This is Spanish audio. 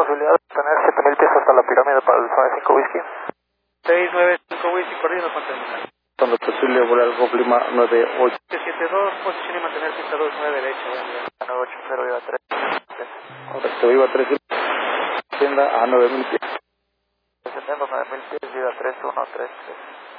posibilidad de tener 7,000 pies hasta la pirámide para el zona 5 whisky. 695 whisky, corriendo con terminal. Cuando posible, volar al Golf Lima 98. 772, posición y mantener pista 29 derecho. 980 viva 3. Correcto, viva 3. Tienda a 9,000 pies. Descendiendo 9,000 pies, viva 3, 1, 3, 3.